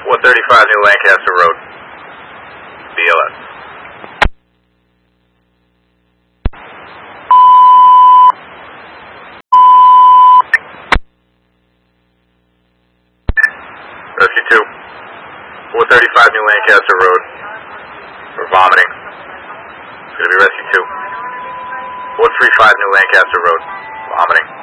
435 New Lancaster Road. BLS. Rescue 2. 435 New Lancaster Road. For vomiting. It's going to be Rescue 2. 435 New Lancaster Road. Vomiting.